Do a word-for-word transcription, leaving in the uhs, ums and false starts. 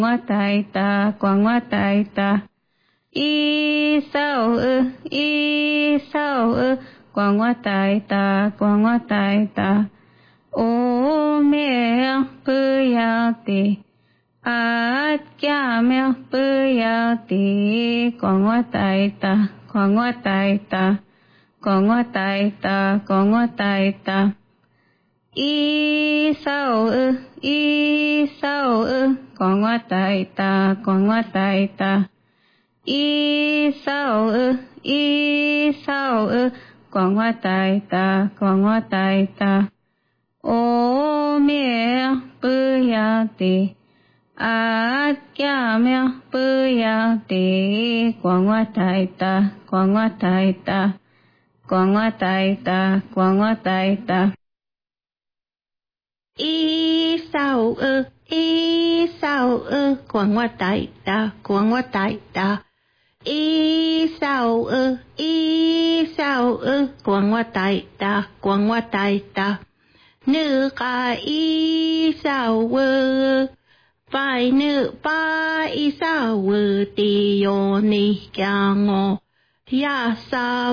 ngoa tai ta quang ngoa tai ta y sao ư y sao ư quang ngoa tai ta quang ngoa tai ta ô mẹ bư ya ti a cha mẹ bư ya ti quang ngoa tai ta quang ngoa tai ta quang ngoa tai ta quang ngoa tai ta y sao ư y sao ư quang ngoa tai ta quang ngoa tai ta y sao ư y sao ư quang ngoa tai ta quang ngoa tai ta ô mẹ bư ya ti a cha mẹ bư ya ti quang ngoa tai ta quang ngoa tai ta quang ngoa tai ta quang ngoa tai ta y sao ư y sao ư quang ngoa tai ta quang ngoa tai ta y sao ư y sao ư quang ngoa tai ta quang ngoa tai ta nữ ca y sao ư phải nữ ba y sao ư ti yo ni kya ngo ya sa